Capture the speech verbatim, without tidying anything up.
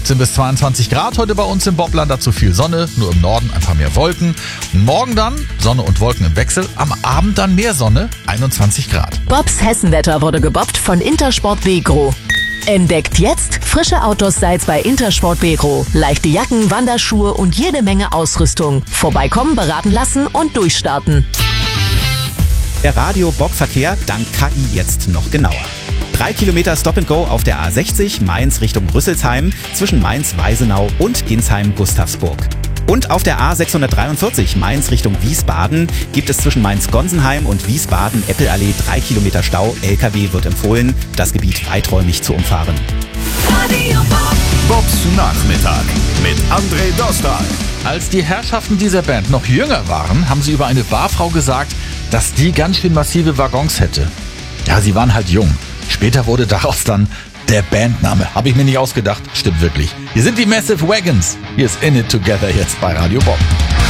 achtzehn bis zweiundzwanzig Grad heute bei uns im Bobland, dazu viel Sonne, nur im Norden ein paar mehr Wolken. Morgen dann Sonne und Wolken im Wechsel, am Abend dann mehr Sonne, einundzwanzig Grad. Bobs Hessenwetter wurde gebobbt von Intersport Begro. Entdeckt jetzt frische Outdoor-Styles bei Intersport Begro. Leichte Jacken, Wanderschuhe und jede Menge Ausrüstung. Vorbeikommen, beraten lassen und durchstarten. Der Radio-Bob-Verkehr dank K I jetzt noch genauer. Drei Kilometer Stop-and-Go auf der A sechzig Mainz Richtung Rüsselsheim zwischen Mainz-Weisenau und Ginsheim-Gustavsburg. Und auf der A sechshundertdreiundvierzig Mainz Richtung Wiesbaden gibt es zwischen Mainz-Gonsenheim und Wiesbaden-Eppelallee drei Kilometer Stau. L K W wird empfohlen, das Gebiet weiträumig zu umfahren. Radio Bob. Bobs Nachmittag mit André Dostal. Als die Herrschaften dieser Band noch jünger waren, haben sie über eine Barfrau gesagt, dass die ganz schön massive Waggons hätte. Ja, sie waren halt jung. Später wurde daraus dann der Bandname. Habe ich mir nicht ausgedacht. Stimmt wirklich. Hier sind die Massive Wagons. Hier ist In It Together jetzt bei Radio Bob.